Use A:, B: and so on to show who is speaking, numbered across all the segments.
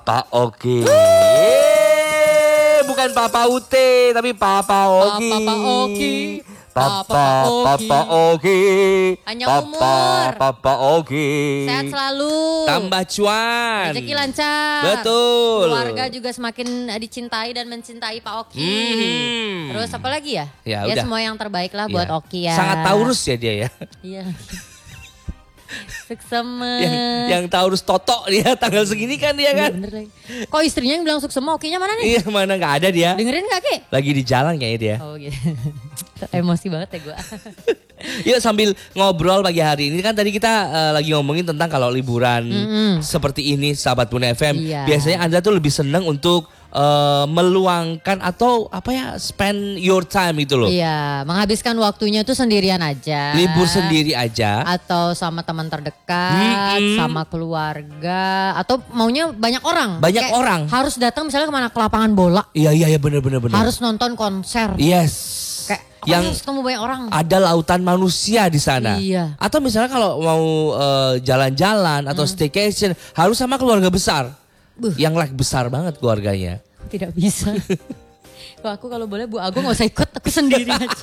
A: Papa Oki. Bukan Papa Ute, tapi Papa Oki.
B: Papa Oki.
A: Papa Oki.
B: Panjang umur.
A: Papa Oki.
B: Sehat selalu.
A: Tambah cuan.
B: Rezeki lancar.
A: Betul.
B: Keluarga juga semakin dicintai dan mencintai Pak Oki. Terus apa lagi ya?
A: Ya,
B: Ya
A: udah.
B: semua yang terbaik lah buat
A: Ya.
B: Oki ya.
A: Sangat Taurus ya dia ya.
B: Iya. Suksema.
A: Yang Taurus Toto dia tanggal segini kan dia kan.
B: Iya, bener lagi. Kok istrinya yang bilang Suksema, Okinya mana nih?
A: Iya mana nggak ada dia.
B: Dengerin gak Ki?
A: Lagi di jalan kayaknya dia.
B: Oh gitu. Emosi banget ya gue.
A: Yuk sambil ngobrol pagi hari ini kan tadi kita lagi ngomongin tentang kalau liburan seperti ini sahabat Bunda FM.
B: Iya.
A: Biasanya Anda tuh lebih senang untuk meluangkan atau apa ya spend your time gitu loh.
B: Iya, menghabiskan waktunya tuh sendirian aja.
A: Libur sendiri aja.
B: Atau sama teman terdekat, sama keluarga, atau maunya banyak orang.
A: Banyak
B: Kayak
A: orang.
B: Harus datang misalnya kemana ke lapangan bola.
A: Iya benar.
B: Harus nonton konser.
A: Yes.
B: Kayak
A: Yang
B: harus ketemu banyak orang.
A: ada lautan manusia di sana.
B: Iya.
A: Atau misalnya kalau mau jalan-jalan atau staycation harus sama keluarga besar. Yang like besar banget keluarganya.
B: Tidak bisa. Aku kalau boleh Bu Agung gak usah ikut, aku sendiri aja.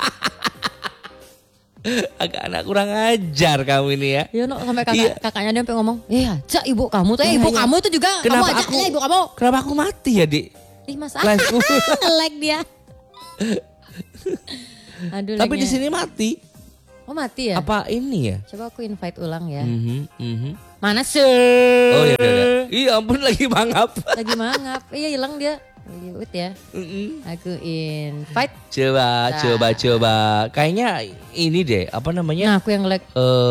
A: Agak anak kurang ajar kamu ini ya.
B: Iya no, sampai
A: Iya.
B: kakaknya dia sampai ngomong, ajak ibu kamu tuh, ibu kamu itu juga
A: Kenapa
B: kamu ajak
A: aku-
B: ya ibu kamu.
A: Kenapa aku mati ya, Dik?
B: Ih Mas,
A: Live-ku.
B: like dia. Aduh,
A: Tapi di
B: like-nya.
A: sini mati.
B: Oh mati ya?
A: Apa ini ya?
B: Coba aku invite ulang ya.
A: Mhm.
B: Mana sih?
A: Oh iya udah. Iya ampun lagi mangap.
B: Lagi mangap. Iya hilang dia. Wait ya. Aku invite.
A: Coba. Kayaknya ini deh, apa namanya?
B: Nah aku yang like.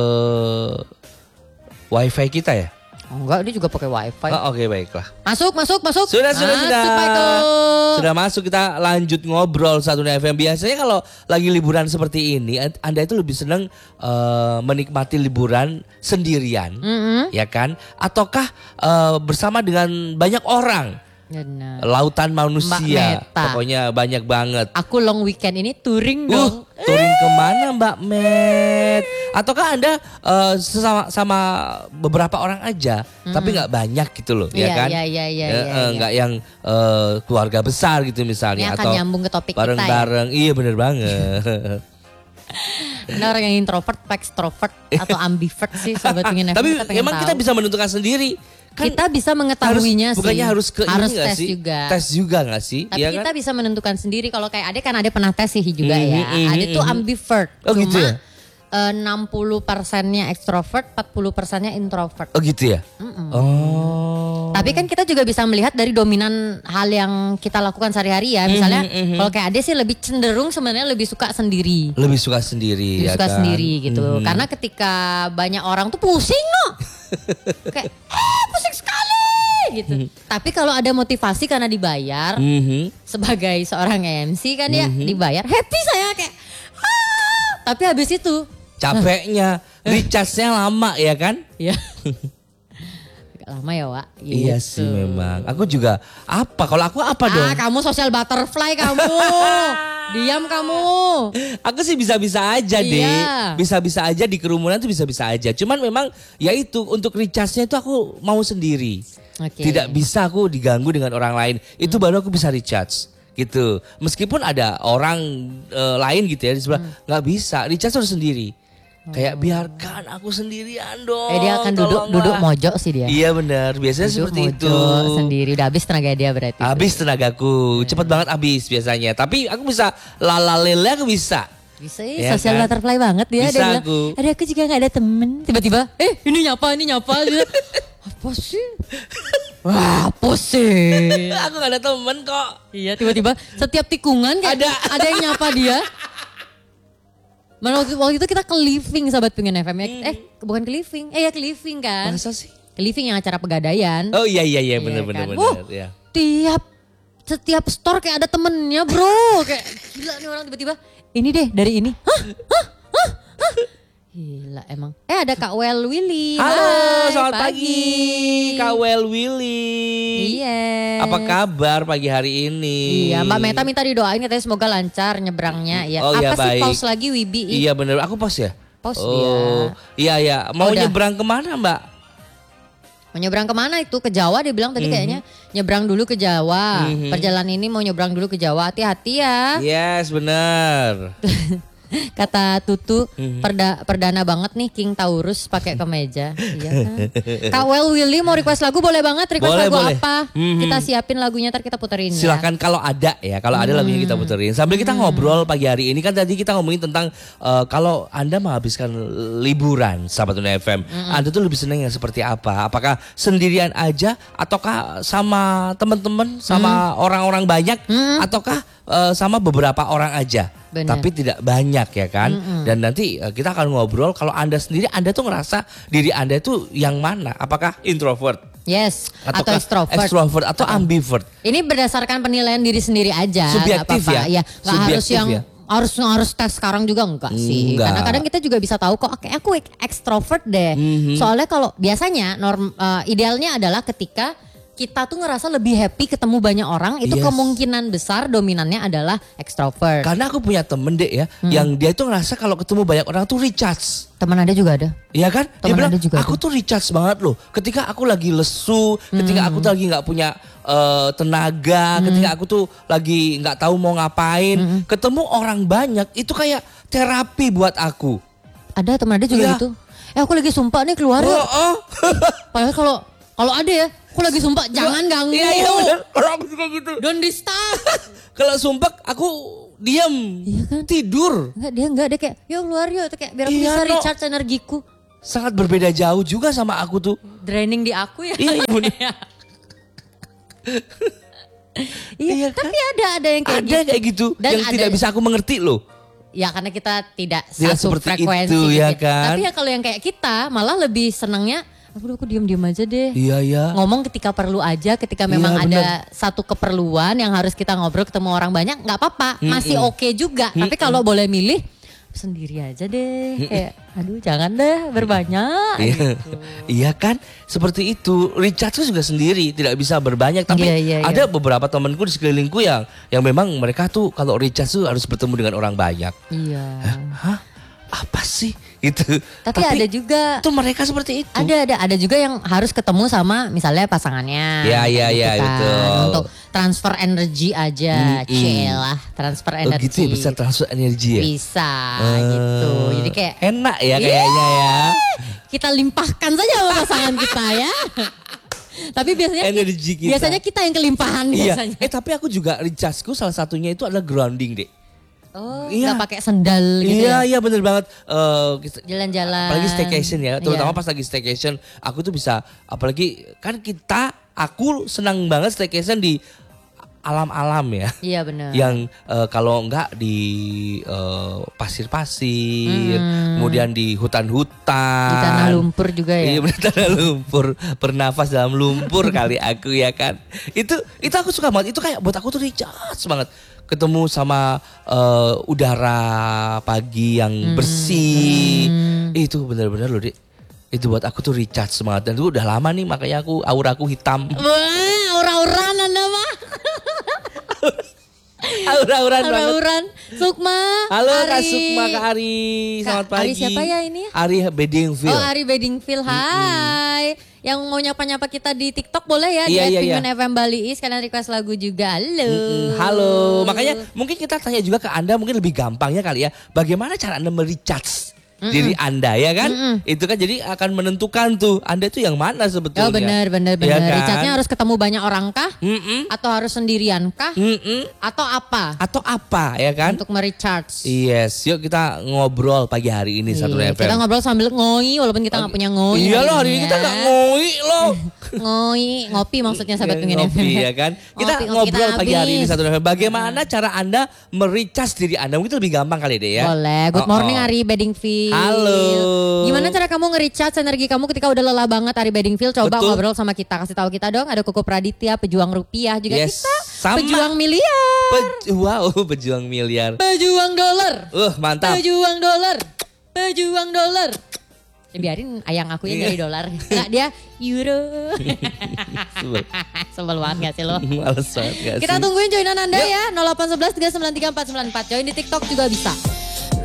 A: Wifi kita ya?
B: Oh, enggak, dia juga pakai wifi.
A: Oh, oke baiklah.
B: Masuk.
A: Sudah.
B: Pak Iko.
A: Sudah masuk, kita lanjut ngobrol satu FM. Biasanya kalau lagi liburan seperti ini, Anda itu lebih senang menikmati liburan sendirian, ya kan? Ataukah bersama dengan banyak orang?
B: Benar.
A: Lautan manusia,
B: Mbak Meta.
A: pokoknya banyak banget.
B: Aku long weekend ini touring dong.
A: Touring kemana Mbak Met? Ataukah Anda sama beberapa orang aja, tapi nggak banyak gitu loh, ya kan?
B: Iya.
A: Nggak yang keluarga besar gitu
B: Ini
A: misalnya,
B: akan
A: atau
B: nyambung ke topik kita ya.
A: bareng-bareng. Iya bener banget.
B: Ada orang yang introvert, extrovert, atau ambivert sih sobat pengen
A: Tapi
B: pengen
A: emang
B: tahu.
A: kita bisa menentukan sendiri. Kan
B: kita bisa mengetahuinya sih.
A: bukannya harus ke ini nggak
B: tes
A: sih?
B: juga.
A: Tes juga nggak sih?
B: Tapi
A: Iya
B: kita
A: kan?
B: bisa menentukan sendiri. Kalau kayak Ade kan Ade pernah tes sih juga ya. Ade tuh ambivert.
A: Oh, gitu ya?
B: 60%-nya extrovert, 40%-nya introvert.
A: Oh gitu ya? Oh.
B: Tapi kan kita juga bisa melihat dari dominan hal yang kita lakukan sehari-hari ya. Misalnya kalau kayak Ade sih lebih cenderung sebenarnya lebih suka sendiri.
A: Lebih suka sendiri
B: Lebih
A: ya
B: suka
A: kan?
B: sendiri gitu. Karena ketika banyak orang tuh pusing loh. Kayak pusing sekali gitu. Tapi kalau ada motivasi karena dibayar sebagai seorang MC kan ya dibayar, happy saya kayak tapi habis itu
A: Capeknya, recharge-nya lama ya kan?
B: ya agak lama ya Wak.
A: Iya
B: Gitu.
A: sih memang. Aku juga apa? Kalau aku apa dong?
B: Kamu social butterfly kamu. Diam kamu.
A: Aku sih bisa-bisa aja deh.
B: Iya.
A: Bisa-bisa aja di kerumunan tuh bisa-bisa aja. Cuman memang ya itu untuk recharge-nya itu aku mau sendiri.
B: Oke.
A: Tidak bisa aku diganggu dengan orang lain. Itu baru aku bisa recharge gitu. Meskipun ada orang lain gitu ya di sebelah, nggak bisa. Recharge harus sendiri. Kayak biarkan aku sendirian dong.
B: Dia akan
A: tolonglah.
B: duduk mojok sih dia.
A: Iya benar. Biasanya
B: Duduk
A: seperti itu.
B: mojok sendiri. Udah habis tenaga dia berarti.
A: Habis tenagaku, cepet banget habis biasanya. Tapi aku bisa lalalele, aku bisa.
B: Bisa
A: Ya
B: social
A: kan?
B: butterfly banget dia.
A: Bisa
B: Dia bilang,
A: aku.
B: ada aku juga gak ada temen. Tiba-tiba, ini nyapa gitu. Apa sih? Wah, apa sih?
A: Aku gak ada temen kok.
B: Iya, tiba-tiba setiap tikungan kayak ada yang nyapa dia. Mana waktu itu kita ke living sahabat pengen FM ya. Bukan ke living. Ya ke living kan.
A: Masa sih?
B: Ke living yang acara pegadaian.
A: Oh iya
B: Iya
A: bener-bener.
B: kan?
A: Ya.
B: Setiap store kayak ada temennya bro. Kayak gila nih orang tiba-tiba. Ini deh dari ini. Hah? Gila emang. Ada Kak Well Willy.
A: Halo,
B: Hai,
A: selamat pagi. Kak Well Willy.
B: Iya.
A: Apa kabar pagi hari ini?
B: Iya, Mbak Meta minta didoain katanya semoga lancar nyebrangnya. Ya.
A: Oh, iya,
B: Apa sih
A: baik.
B: pause lagi Wibi?
A: Iya bener, aku pause ya?
B: Pause
A: Oh, iya. Mau
B: Udah.
A: nyebrang kemana Mbak?
B: Mau nyebrang kemana itu? Ke Jawa dia bilang tadi kayaknya. Nyebrang dulu ke Jawa. Perjalanan ini mau nyebrang dulu ke Jawa. Hati-hati ya.
A: Yes, benar.
B: Kata Tutu, perdana banget nih King Taurus pakai kemeja. Iya kan? Kak Well Willy mau request lagu boleh banget. Request lagu apa? Kita siapin lagunya ntar kita puterin ya.
A: Silakan kalau ada ya, kalau ada lagunya kita puterin. Sambil kita ngobrol pagi hari ini kan tadi kita ngomongin tentang kalau Anda menghabiskan liburan sahabat Tuna FM, Anda tuh lebih senang yang seperti apa? Apakah sendirian aja ataukah sama teman-teman, sama orang-orang banyak ataukah sama beberapa orang aja?
B: Bener.
A: Tapi tidak banyak ya kan. Dan nanti kita akan ngobrol kalau Anda sendiri, Anda tuh ngerasa diri Anda itu yang mana? Apakah introvert?
B: Yes, atau
A: extrovert atau ambivert?
B: Ini berdasarkan penilaian diri sendiri aja.
A: Subjektif
B: gak apa-apa. Ya, gak harus yang
A: ya?
B: harus tes sekarang juga enggak sih.
A: Enggak.
B: Kadang-kadang kita juga bisa tahu kok aku extrovert deh. Soalnya kalau biasanya idealnya adalah ketika kita tuh ngerasa lebih happy ketemu banyak orang, itu kemungkinan besar dominannya adalah extrovert.
A: Karena aku punya temen deh ya, yang dia tuh ngerasa kalau ketemu banyak orang tuh recharge.
B: Teman Anda juga ada?
A: Iya kan? Dia
B: Teman
A: bilang,
B: Anda juga
A: aku
B: ada.
A: tuh recharge banget loh. Ketika aku lagi lesu, ketika aku tuh lagi nggak punya tenaga, ketika aku tuh lagi nggak tahu mau ngapain, ketemu orang banyak itu kayak terapi buat aku.
B: Ada teman Anda juga
A: Iya.
B: gitu? Aku lagi sumpah nih keluar yuk. Padahal kalau ada ya, aku lagi sumpah jangan ganggu.
A: Iya benar. Kalau aku juga gitu.
B: Don't disturb.
A: Kalau sumpah aku diam,
B: Iya kan?
A: tidur.
B: Enggak dia kayak yuk keluar yuk kayak biar aku
A: Iya,
B: bisa
A: no.
B: recharge energiku.
A: Sangat berbeda jauh juga sama aku tuh.
B: Draining di aku ya.
A: Iya benar.
B: Iya, tapi ada yang kayak
A: Ada
B: gitu.
A: kayak gitu
B: Dan
A: yang tidak bisa aku mengerti loh.
B: Ya karena kita tidak
A: Tidak
B: satu
A: seperti
B: frekuensi
A: itu,
B: gitu
A: ya kan?
B: Tapi ya kalau yang kayak kita malah lebih senangnya aku diam-diam aja deh.
A: Iya.
B: Ngomong ketika perlu aja, ketika memang ada satu keperluan yang harus kita ngobrol ketemu orang banyak nggak apa-apa, masih oke juga. Tapi kalau boleh milih sendiri aja deh. Kayak aduh jangan deh berbanyak.
A: Iya kan, seperti itu. Richard tuh juga sendiri, tidak bisa berbanyak. Tapi
B: Iya.
A: ada beberapa temanku di sekelilingku yang memang mereka tuh kalau Richard tuh harus bertemu dengan orang banyak.
B: Iya.
A: Hah? Apa sih itu?
B: Tapi ada juga.
A: Itu mereka seperti itu.
B: Ada juga yang harus ketemu sama misalnya pasangannya.
A: Iya,
B: gitu kan.
A: betul.
B: Untuk transfer energi aja, lah transfer
A: Oh
B: energi.
A: gitu ya, bisa transfer energi ya?
B: Bisa gitu. Jadi kayak
A: enak ya kayaknya ya.
B: kita limpahkan saja sama pasangan kita ya. Tapi biasanya
A: Energi kita.
B: biasanya kita yang kelimpahan
A: Iya.
B: biasanya.
A: Tapi aku juga recharge-ku salah satunya itu adalah grounding deh.
B: Oh,
A: Iya.
B: nggak pakai sendal gitu ya.
A: Iya bener banget.
B: Jalan-jalan.
A: Apalagi staycation ya, terutama
B: Iya.
A: pas lagi staycation, aku tuh bisa, apalagi kan aku senang banget staycation di alam-alam ya.
B: Iya benar.
A: Yang kalau enggak di pasir-pasir, kemudian di hutan-hutan.
B: Di tanah lumpur juga ya.
A: Iya bener, tanah lumpur, bernafas dalam lumpur kali aku ya kan. Itu aku suka banget. Itu kayak buat aku tuh recharge banget. Ketemu sama udara pagi yang bersih. Itu benar-benar loh, Dik. Itu buat aku tuh recharge semangat. Dan itu udah lama nih makanya auraku hitam.
B: Wah, aura-auran Anda mah.
A: Aura-auran banget.
B: Aura-auran. Sukma.
A: Halo Kak
B: Ari.
A: Sukma, Kak Ari. Selamat
B: Kak
A: pagi.
B: Ari siapa ya ini?
A: Ari Bedingfield.
B: Oh, Ari Bedingfield. Hai. Yang mau nyapa-nyapa kita di TikTok boleh ya.
A: Iya,
B: Di
A: iya.
B: FM Bali Is. Kalian request lagu juga. Halo.
A: Halo. Makanya mungkin kita tanya juga ke Anda, mungkin lebih gampangnya kali ya. Bagaimana cara Anda merecharge diri Anda ya kan? Itu kan jadi akan menentukan tuh Anda tuh yang mana sebetulnya.
B: Oh benar.
A: Ya kan?
B: Richardnya harus ketemu banyak orang kah?
A: Mm-mm.
B: Atau harus sendirian kah?
A: Mm-mm.
B: Atau apa?
A: Atau apa ya kan?
B: Untuk merecharge.
A: Yes, yuk kita ngobrol pagi hari ini satu
B: Iya,
A: FM.
B: kita ngobrol sambil ngoi walaupun kita nggak punya ngoi.
A: Iya loh, hari ini kita nggak ngoi loh.
B: Ngoi, ngopi maksudnya sahabat pengen
A: Ngopi ya kan. Kita
B: Ngopi
A: ngobrol
B: kita
A: pagi hari ini
B: habis.
A: satu FM. Bagaimana cara Anda merecharge diri Anda? Mungkin lebih gampang kali deh ya.
B: Boleh. Good morning Ari Bedingfield.
A: Halo.
B: Gimana cara kamu nge-recharge energi kamu ketika udah lelah banget Ari Bedingfield? Coba
A: Betul.
B: ngobrol sama kita. Kasih tahu kita dong. Ada Kuku Praditya, pejuang rupiah juga
A: Yes,
B: kita.
A: sama.
B: Pejuang miliar.
A: Wow, pejuang miliar.
B: Pejuang dolar.
A: Mantap.
B: Pejuang dolar. Pejuang dolar. Ya, biarin ayang aku yang dari dolar. Enggak dia euro.
A: Sebel.
B: Sebel banget gak sih lo?
A: Males banget gak
B: Kita
A: sih?
B: tungguin joinan Anda
A: Yuk.
B: ya 0811 393 494. Join di TikTok juga bisa.